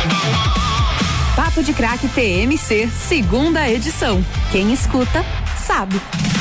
Papo de Craque TMC, segunda edição. Quem escuta, sabe.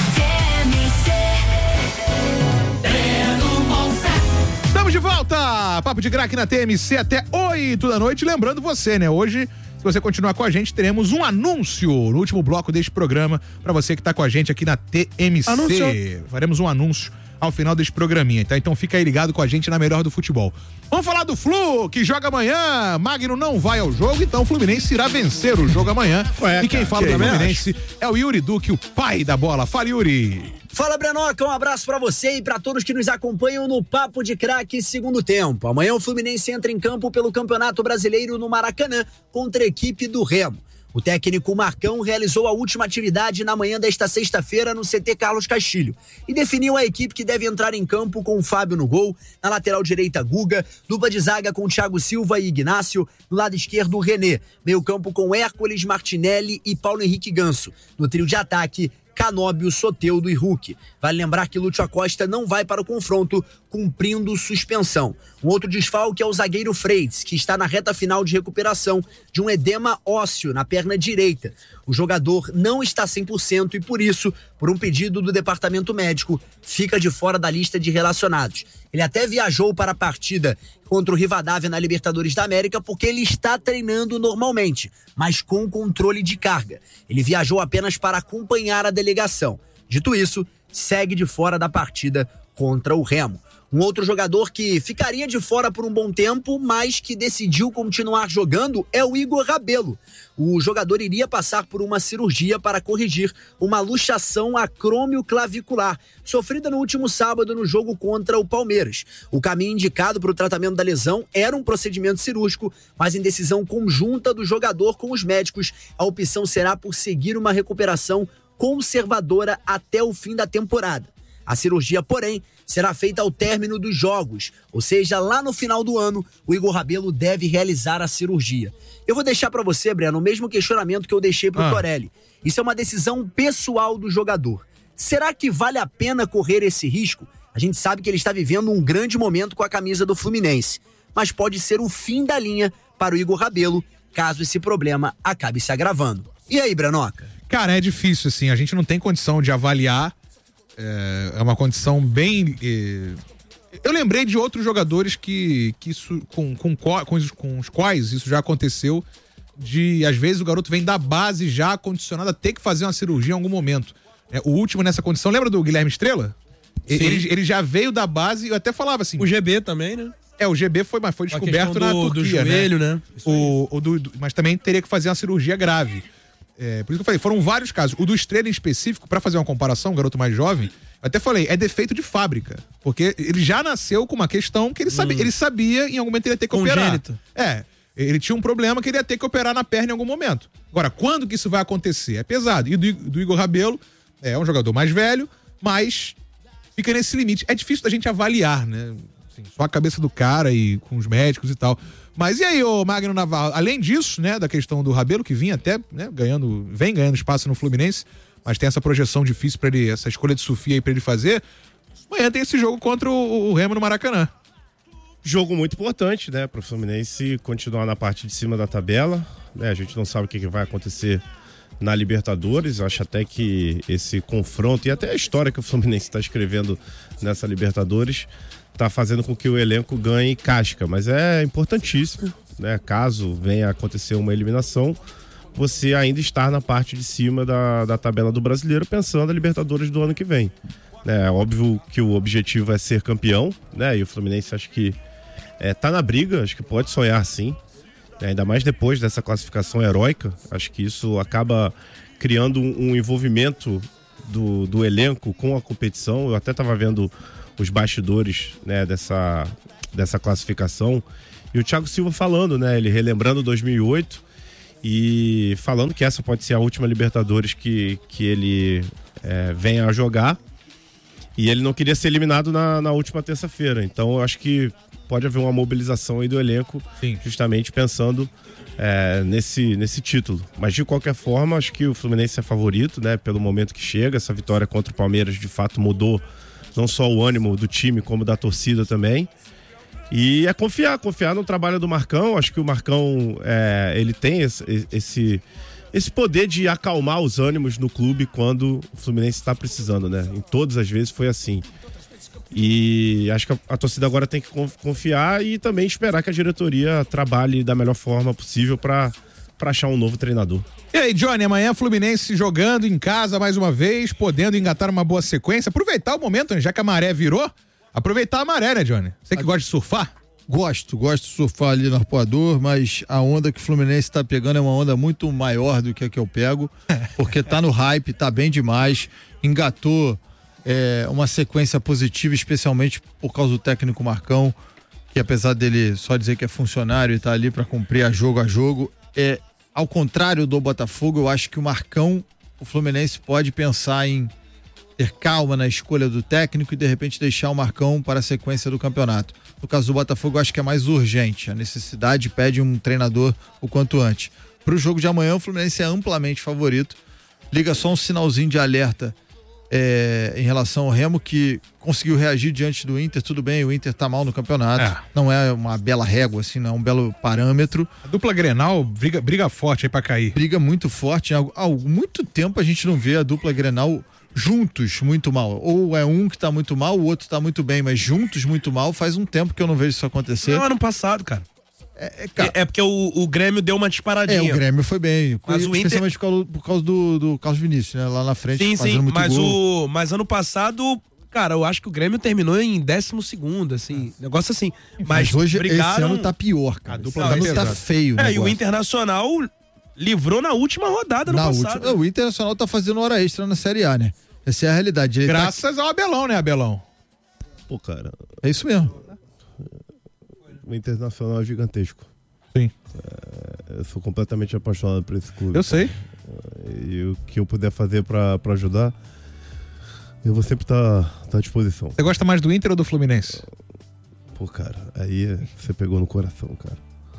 Estamos de volta! Papo de Craque na TMC até 8 da noite. Lembrando você, né? Hoje, se você continuar com a gente, teremos um anúncio no último bloco deste programa para você que tá com a gente aqui na TMC. Anúncio. Faremos um anúncio ao final desse programinha, tá? Então fica aí ligado com a gente na melhor do futebol. Vamos falar do Flu, que joga amanhã. Magno não vai ao jogo, então o Fluminense irá vencer o jogo amanhã. E quem fala do Fluminense é o Yuri Duque, o pai da bola. Fala, Yuri! Fala, Brenoca, um abraço pra você e pra todos que nos acompanham no Papo de Craque segundo tempo. Amanhã o Fluminense entra em campo pelo Campeonato Brasileiro no Maracanã contra a equipe do Remo. O técnico Marcão realizou a última atividade na manhã desta sexta-feira no CT Carlos Castilho e definiu a equipe que deve entrar em campo com o Fábio no gol, na lateral direita Guga, dupla de zaga com Thiago Silva e Ignácio, no lado esquerdo René, meio campo com Hércules, Martinelli e Paulo Henrique Ganso, no trio de ataque Canóbio, Soteldo e Hulk. Vale lembrar que Lúcio Acosta não vai para o confronto, cumprindo suspensão. Um outro desfalque é o zagueiro Freitas, que está na reta final de recuperação de um edema ósseo na perna direita. O jogador não está 100% e, por isso, por um pedido do departamento médico, fica de fora da lista de relacionados. Ele até viajou para a partida contra o Rivadavia na Libertadores da América porque ele está treinando normalmente, mas com controle de carga. Ele viajou apenas para acompanhar a delegação. Dito isso, segue de fora da partida contra o Remo. Um outro jogador que ficaria de fora por um bom tempo, mas que decidiu continuar jogando é o Igor Rabelo. O jogador iria passar por uma cirurgia para corrigir uma luxação acromioclavicular, sofrida no último sábado no jogo contra o Palmeiras. O caminho indicado para o tratamento da lesão era um procedimento cirúrgico, mas em decisão conjunta do jogador com os médicos, a opção será por seguir uma recuperação conservadora até o fim da temporada. A cirurgia, porém, será feita ao término dos jogos, ou seja, lá no final do ano, o Igor Rabelo deve realizar a cirurgia. Eu vou deixar para você, Breno, o mesmo questionamento que eu deixei pro Torelli. Isso é uma decisão pessoal do jogador. Será que vale a pena correr esse risco? A gente sabe que ele está vivendo um grande momento com a camisa do Fluminense, mas pode ser o fim da linha para o Igor Rabelo, caso esse problema acabe se agravando. E aí, Brenoca? Cara, é difícil, assim, a gente não tem condição de avaliar. É uma condição bem... Eu lembrei de outros jogadores que isso, com os quais isso já aconteceu, de às vezes o garoto vem da base já condicionado a ter que fazer uma cirurgia em algum momento. O último nessa condição, lembra do Guilherme Estrela? Ele já veio da base, eu até falava assim... O GB também, né? O GB foi descoberto na Turquia, do joelho, né? Mas também teria que fazer uma cirurgia grave. Por isso que eu falei, foram vários casos. O do Estrela em específico, pra fazer uma comparação, um garoto mais jovem, eu até falei, é defeito de fábrica. Porque ele já nasceu com uma questão que ele sabia em algum momento ele ia ter que Congênito. operar. Ele tinha um problema que ele ia ter que operar na perna em algum momento. Agora, quando que isso vai acontecer? É pesado. E do Igor Rabelo, é um jogador mais velho, mas fica nesse limite. É difícil da gente avaliar, né? Assim, só a cabeça do cara e com os médicos e tal. Mas e aí, ô Magno Navarro, além disso, né, da questão do Rabelo, que vinha até, né, vem ganhando espaço no Fluminense, mas tem essa projeção difícil pra ele, essa escolha de Sofia aí pra ele fazer, amanhã tem esse jogo contra o Remo no Maracanã. Jogo muito importante, né, pro Fluminense continuar na parte de cima da tabela, né, a gente não sabe o que vai acontecer na Libertadores, eu acho até que esse confronto e até a história que o Fluminense está escrevendo nessa Libertadores tá fazendo com que o elenco ganhe casca, mas é importantíssimo, né? Caso venha a acontecer uma eliminação, você ainda estar na parte de cima da tabela do Brasileiro, pensando na Libertadores do ano que vem. É óbvio que o objetivo é ser campeão, né? E o Fluminense acho que tá na briga, acho que pode sonhar sim, ainda mais depois dessa classificação heróica. Acho que isso acaba criando um envolvimento do elenco com a competição. Eu até estava vendo os bastidores, né, dessa classificação, e o Thiago Silva falando, né, ele relembrando 2008 e falando que essa pode ser a última Libertadores que ele venha a jogar, e ele não queria ser eliminado na última terça-feira. Então eu acho que pode haver uma mobilização aí do elenco, sim, justamente pensando nesse título. Mas de qualquer forma, acho que o Fluminense é favorito, né, pelo momento que chega. Essa vitória contra o Palmeiras de fato mudou não só o ânimo do time, como da torcida também. E é confiar no trabalho do Marcão. Acho que o Marcão, ele tem esse poder de acalmar os ânimos no clube quando o Fluminense está precisando, né? Em todas as vezes foi assim. E acho que a torcida agora tem que confiar e também esperar que a diretoria trabalhe da melhor forma possível para achar um novo treinador. E aí, Johnny, amanhã Fluminense jogando em casa mais uma vez, podendo engatar uma boa sequência, aproveitar o momento, né? Já que a maré virou, aproveitar a maré, né, Johnny? Você que gosta de surfar? Gosto de surfar ali no Arpoador, mas a onda que o Fluminense está pegando é uma onda muito maior do que a que eu pego, porque tá no hype, tá bem demais, engatou uma sequência positiva, especialmente por causa do técnico Marcão, que apesar dele só dizer que é funcionário e tá ali para cumprir a jogo, ao contrário do Botafogo, eu acho que o Fluminense pode pensar em ter calma na escolha do técnico e de repente deixar o Marcão para a sequência do campeonato. No caso do Botafogo, eu acho que é mais urgente. A necessidade pede um treinador o quanto antes. Para o jogo de amanhã, o Fluminense é amplamente favorito. Liga só um sinalzinho de alerta em relação ao Remo, que conseguiu reagir diante do Inter. Tudo bem, o Inter tá mal no campeonato. Não é uma bela régua, assim, não é um belo parâmetro. A dupla Grenal briga forte aí pra cair. Briga muito forte. Há muito tempo a gente não vê a dupla Grenal juntos muito mal. Ou é um que tá muito mal, o outro tá muito bem, mas juntos muito mal. Faz um tempo que eu não vejo isso acontecer. Não, ano passado, cara. Porque o Grêmio deu uma disparadinha. O Grêmio foi bem. Mas o Inter... Especialmente por causa do Carlos Vinícius, né? Lá na frente, fazendo muito gol. Mas ano passado, cara, eu acho que o Grêmio terminou em 12º, assim, negócio assim. Mas hoje, brigaram... esse ano tá pior, cara. A dupla tá feio, né? E o Internacional livrou na última rodada no passado. O Internacional tá fazendo hora extra na Série A, né? Essa é a realidade. Graças ao Abelão, né, Abelão? Pô, cara... É isso mesmo. O Internacional é gigantesco. Sim. Eu sou completamente apaixonado por esse clube. Eu sei. E o que eu puder fazer pra ajudar, eu vou sempre estar à disposição. Você gosta mais do Inter ou do Fluminense? Pô, cara, aí você pegou no coração, cara.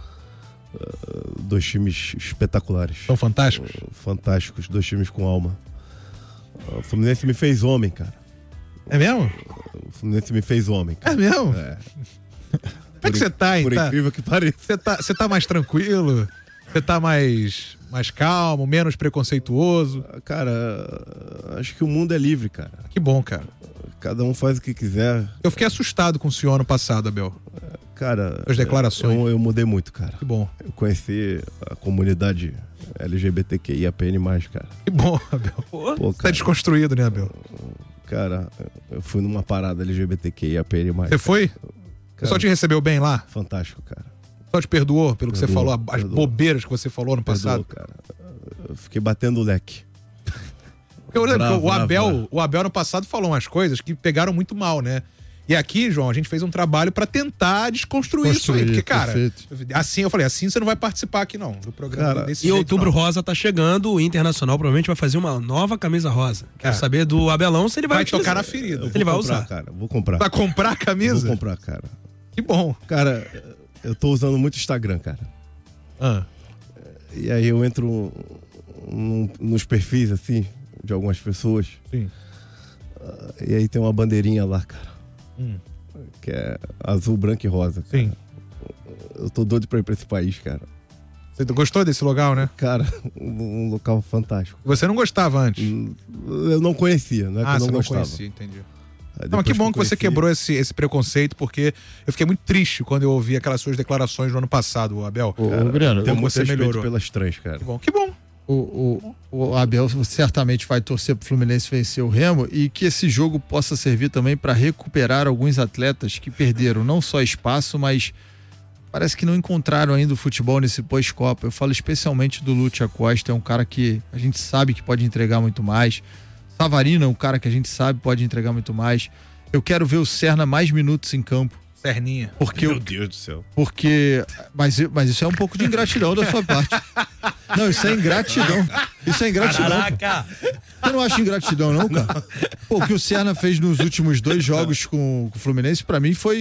Dois times espetaculares. São fantásticos? Fantásticos, dois times com alma. O Fluminense me fez homem, cara. É mesmo? O Fluminense me fez homem, cara. É mesmo? É. Como é que você tá, hein? Por incrível que pareça. Você tá mais tranquilo? Você tá mais calmo, menos preconceituoso? Cara, acho que o mundo é livre, cara. Que bom, cara. Cada um faz o que quiser. Eu fiquei assustado com o senhor ano passado, Abel. Cara, as declarações. Eu mudei muito, cara. Que bom. Eu conheci a comunidade LGBTQIAPN+, cara. Que bom, Abel. Pô, cara, tá desconstruído, né, Abel? Cara, eu fui numa parada LGBTQIAPN+. Você foi? Cara, só te recebeu bem lá? Fantástico, cara. Só te perdoou pelo que você falou, as bobeiras que você falou no passado? Cara. Eu fiquei batendo o leque. Eu lembro que o Abel no passado falou umas coisas que pegaram muito mal, né? E aqui, João, a gente fez um trabalho pra tentar desconstruir isso aí. Porque, cara, assim eu falei, assim você não vai participar aqui não, do programa. Cara, desse jeito, Outubro Rosa tá chegando, o Internacional provavelmente vai fazer uma nova camisa rosa. Quero saber do Abelão se ele vai tocar na ferida. Ele vai usar. Cara, vou comprar. Vai comprar a camisa? Vou comprar, cara. Que bom. Cara, eu tô usando muito Instagram, cara. E aí eu entro nos perfis, assim, de algumas pessoas. Sim. E aí tem uma bandeirinha lá, cara. Que é azul, branco e rosa, cara. Sim. Eu tô doido pra ir pra esse país, cara. Você gostou desse local, né? Cara, um local fantástico. Você não gostava antes? Eu não conhecia, não é que eu não gostava. Conhecia, entendi. Não, que bom que você quebrou esse preconceito, porque eu fiquei muito triste quando eu ouvi aquelas suas declarações no ano passado, Abel. Breno, tem muito respeito pelas trans, cara. Que bom. O Abel certamente vai torcer pro Fluminense vencer o Remo e que esse jogo possa servir também para recuperar alguns atletas que perderam não só espaço, mas parece que não encontraram ainda o futebol nesse pós-Copa. Eu falo especialmente do Lúcio Acosta, é um cara que a gente sabe que pode entregar muito mais. Savarino é um cara que a gente sabe pode entregar muito mais. Eu quero ver o Serna mais minutos em campo. Serninha. Meu Deus do céu. Mas isso é um pouco de ingratidão da sua parte. Não, isso é ingratidão. Isso é ingratidão. Caraca! Você não acha ingratidão, não, cara? Pô, o que o Serna fez nos últimos 2 jogos com o Fluminense, pra mim, foi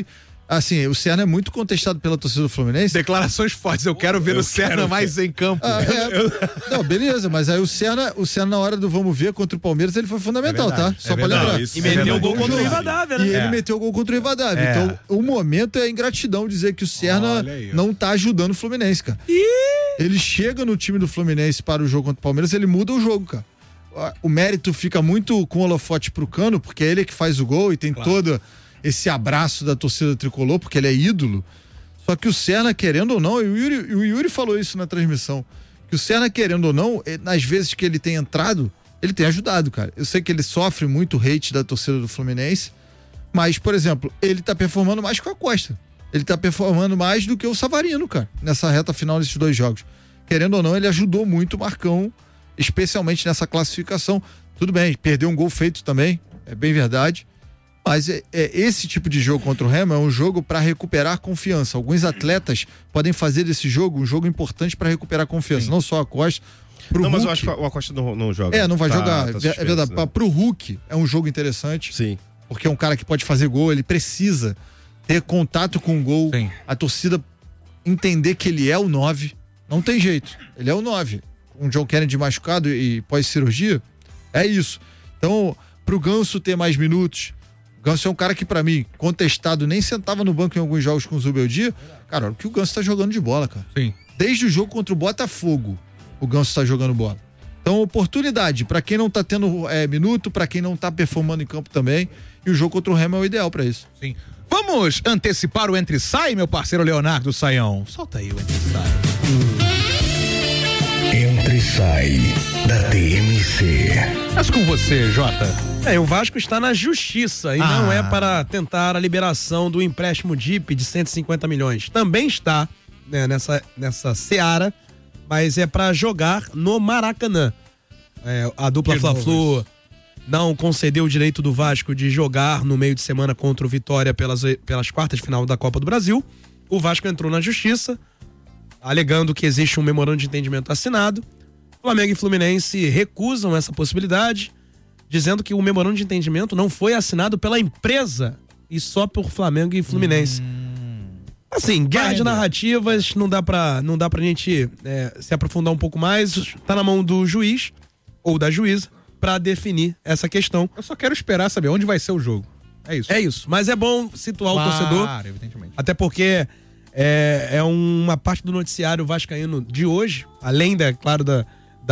Assim, o Serna é muito contestado pela torcida do Fluminense. Declarações fortes, eu quero ver o Serna mais em campo. Não, beleza, mas aí o Serna na hora do vamos ver contra o Palmeiras, ele foi fundamental, tá? Só pra lembrar. E meteu o gol contra o Rivadavia, né? E ele meteu o gol contra o Rivadavia. Então, o momento é ingratidão dizer que o Serna não tá ajudando o Fluminense, cara. Ele chega no time do Fluminense para o jogo contra o Palmeiras, ele muda o jogo, cara. O mérito fica muito com o holofote pro Cano, porque é ele que faz o gol e tem todo esse abraço da torcida tricolor, porque ele é ídolo. Só que o Serna, querendo ou não, e o Yuri falou isso na transmissão, que o Serna, querendo ou não, nas vezes que ele tem entrado, ele tem ajudado, cara. Eu sei que ele sofre muito hate da torcida do Fluminense, mas, por exemplo, ele tá performando mais que o Acosta. Ele tá performando mais do que o Savarino, cara, nessa reta final desses 2 jogos. Querendo ou não, ele ajudou muito o Marcão, especialmente nessa classificação. Tudo bem, perdeu um gol feito também, é bem verdade. Mas esse tipo de jogo contra o Remo é um jogo para recuperar confiança. Alguns atletas podem fazer desse jogo um jogo importante para recuperar confiança. Sim. Não só a Acosta. Mas eu acho que o Acosta não joga. Não vai jogar. É verdade. Né? Pro Hulk é um jogo interessante. Sim. Porque é um cara que pode fazer gol, ele precisa ter contato com o gol. Sim. A torcida entender que ele é o 9. Não tem jeito. Ele é o 9. Um John Kennedy machucado e pós-cirurgia, é isso. Então, pro Ganso ter mais minutos. O Ganso é um cara que, pra mim, contestado, nem sentava no banco em alguns jogos com o Zubeldia. Cara, olha o que o Ganso tá jogando de bola, cara. Sim. Desde o jogo contra o Botafogo, o Ganso tá jogando bola. Então, oportunidade pra quem não tá tendo minuto, pra quem não tá performando em campo também. E o jogo contra o Remo é o ideal pra isso. Sim. Vamos antecipar o Entre e Sai, meu parceiro Leonardo Saião. Solta aí o Entre e Sai. Entre e Sai da TMC. Mas com você, Jota. O Vasco está na justiça e não é para tentar a liberação do empréstimo DIP de 150 milhões. Também está nessa seara, mas é para jogar no Maracanã. A dupla Fla-Flu não concedeu o direito do Vasco de jogar no meio de semana contra o Vitória pelas quartas de final da Copa do Brasil. O Vasco entrou na justiça, alegando que existe um memorando de entendimento assinado. Flamengo e Fluminense recusam essa possibilidade, dizendo que o memorando de entendimento não foi assinado pela empresa e só por Flamengo e Fluminense. Assim, guerra de narrativas, não dá pra gente se aprofundar um pouco mais. Tá na mão do juiz ou da juíza pra definir essa questão. Eu só quero esperar saber onde vai ser o jogo. É isso. É isso, mas é bom situar o torcedor. Evidentemente. Até porque é uma parte do noticiário vascaíno de hoje, além, claro, da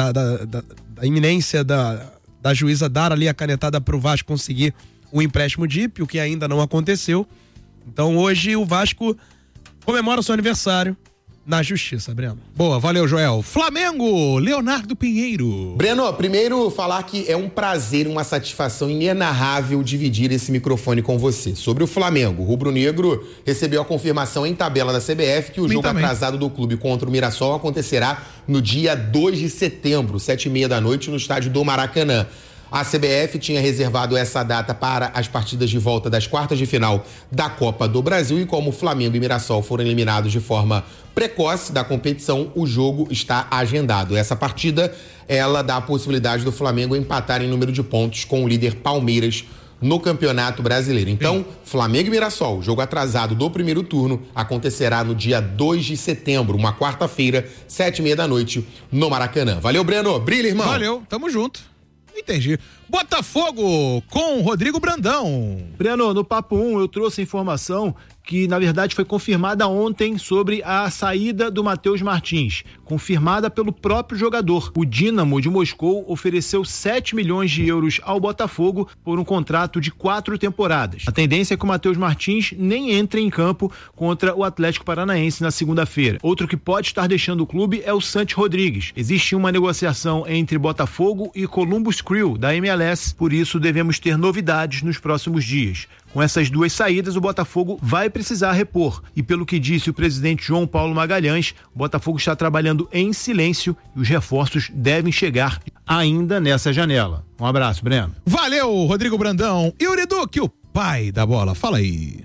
iminência da juíza dar ali a canetada pro Vasco conseguir o empréstimo DIP, o que ainda não aconteceu. Então hoje o Vasco comemora o seu aniversário na justiça, Breno. Boa, valeu, Joel. Flamengo, Leonardo Pinheiro. Breno, primeiro falar que é um prazer, uma satisfação inenarrável dividir esse microfone com você. Sobre o Flamengo, o rubro-negro recebeu a confirmação em tabela da CBF que o jogo atrasado do clube contra o Mirassol acontecerá no dia 2 de setembro, 7h30 da noite, no estádio do Maracanã. A CBF tinha reservado essa data para as partidas de volta das quartas de final da Copa do Brasil e como Flamengo e Mirassol foram eliminados de forma precoce da competição, o jogo está agendado. Essa partida, ela dá a possibilidade do Flamengo empatar em número de pontos com o líder Palmeiras no Campeonato Brasileiro. Então, Flamengo e Mirassol, jogo atrasado do primeiro turno, acontecerá no dia 2 de setembro, uma quarta-feira, 7h30 da noite, no Maracanã. Valeu, Breno. Brilha, irmão. Valeu, tamo junto. Entendi. Botafogo com Rodrigo Brandão. Breno, no Papo 1 eu trouxe a informação que na verdade foi confirmada ontem sobre a saída do Matheus Martins, confirmada pelo próprio jogador. O Dínamo de Moscou ofereceu 7 milhões de euros ao Botafogo por um contrato de 4 temporadas. A tendência é que o Matheus Martins nem entre em campo contra o Atlético Paranaense na segunda-feira. Outro que pode estar deixando o clube é o Santi Rodrigues. Existe uma negociação entre Botafogo e Columbus Crew, da MLS, por isso devemos ter novidades nos próximos dias. Com essas duas saídas, o Botafogo vai precisar repor. E pelo que disse o presidente João Paulo Magalhães, o Botafogo está trabalhando em silêncio e os reforços devem chegar ainda nessa janela. Um abraço, Breno. Valeu, Rodrigo Brandão. Yuri Duque, o pai da bola. Fala aí.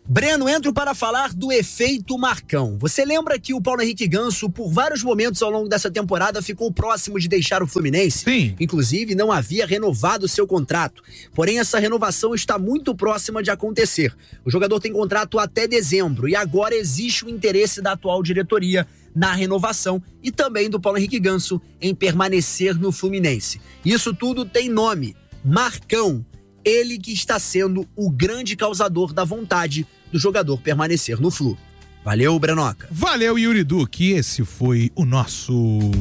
Breno, entro para falar do efeito Marcão. Você lembra que o Paulo Henrique Ganso, por vários momentos ao longo dessa temporada, ficou próximo de deixar o Fluminense? Sim. Inclusive, não havia renovado seu contrato. Porém, essa renovação está muito próxima de acontecer. O jogador tem contrato até dezembro e agora existe o interesse da atual diretoria na renovação e também do Paulo Henrique Ganso em permanecer no Fluminense. Isso tudo tem nome: Marcão. Ele que está sendo o grande causador da vontade do jogador permanecer no Flu. Valeu, Brenoca. Valeu, Yuri Duque. Esse foi o nosso...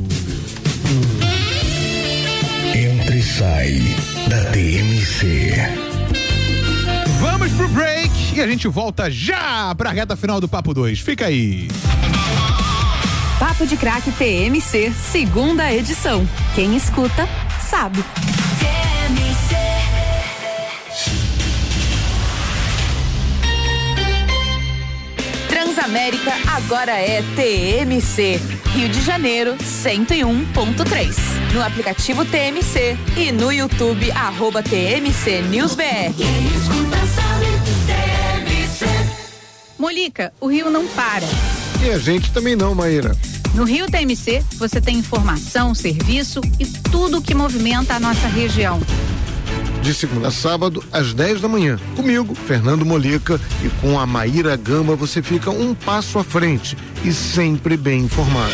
Entra e sai da TMC. Vamos pro break e a gente volta já pra reta final do Papo 2. Fica aí. Papo de Craque TMC, segunda edição. Quem escuta, sabe. Transamérica agora é TMC. Rio de Janeiro, 101.3. No aplicativo TMC e no YouTube, @TMC NewsBR. Molica, o Rio não para. E a gente também não, Maíra. No Rio TMC, você tem informação, serviço e tudo o que movimenta a nossa região. De segunda a sábado, às 10 da manhã. Comigo, Fernando Molica, e com a Maíra Gama, você fica um passo à frente e sempre bem informado.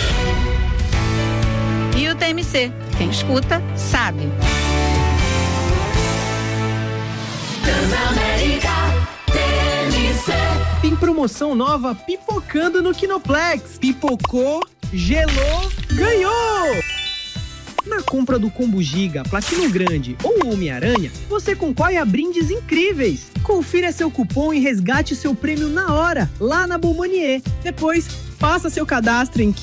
Rio TMC, quem escuta, sabe. Tem promoção nova pipocando no Kinoplex. Pipocou, gelou, ganhou! Na compra do Combo Giga, Platino Grande ou Homem-Aranha, você concorre a brindes incríveis. Confira seu cupom e resgate seu prêmio na hora, lá na Bombonier. Depois, faça seu cadastro em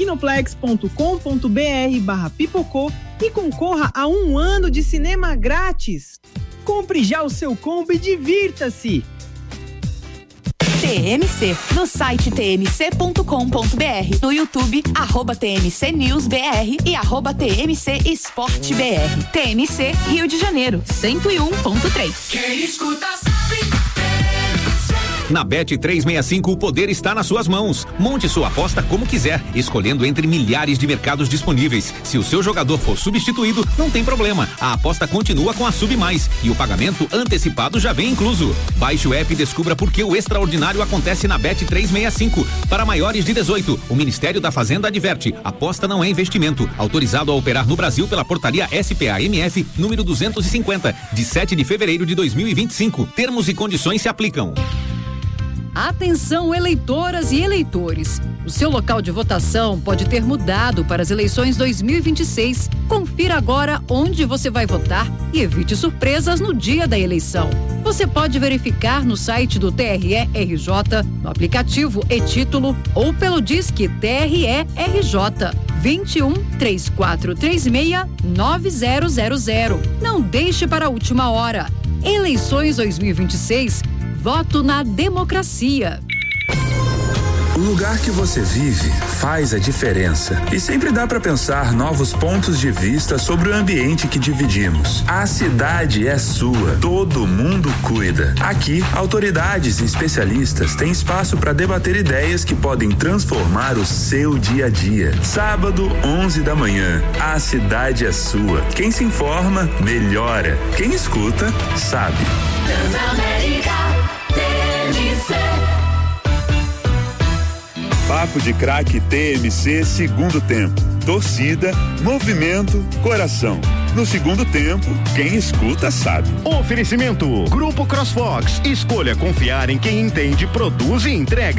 kinoplex.com.br/pipocô e concorra a 1 ano de cinema grátis. Compre já o seu combo e divirta-se! TMC, no site tmc.com.br, no YouTube, @TMC NewsBR e @TMC EsporteBR. TMC Rio de Janeiro, 101.3. Quem escuta sabe. Na Bet365, o poder está nas suas mãos. Monte sua aposta como quiser, escolhendo entre milhares de mercados disponíveis. Se o seu jogador for substituído, não tem problema. A aposta continua com a Sub Mais e o pagamento antecipado já vem incluso. Baixe o app e descubra por que o extraordinário acontece na Bet365. Para maiores de 18, o Ministério da Fazenda adverte: aposta não é investimento. Autorizado a operar no Brasil pela portaria SPAMF número 250, de 7 de fevereiro de 2025. Termos e condições se aplicam. Atenção, eleitoras e eleitores. O seu local de votação pode ter mudado para as eleições 2026. Confira agora onde você vai votar e evite surpresas no dia da eleição. Você pode verificar no site do TRE-RJ, no aplicativo e-Título ou pelo Disque TRE-RJ 21 3436 9000. Não deixe para a última hora. Eleições 2026. Voto na democracia. O lugar que você vive faz a diferença e sempre dá para pensar novos pontos de vista sobre o ambiente que dividimos. A cidade é sua, todo mundo cuida. Aqui, autoridades e especialistas têm espaço para debater ideias que podem transformar o seu dia a dia. Sábado, 11 da manhã, a cidade é sua. Quem se informa, melhora. Quem escuta, sabe. Transamérica. Papo de Craque TMC, segundo tempo. Torcida, movimento, coração. No segundo tempo, quem escuta sabe. Oferecimento: Grupo CrossFox. Escolha confiar em quem entende, produz e entrega.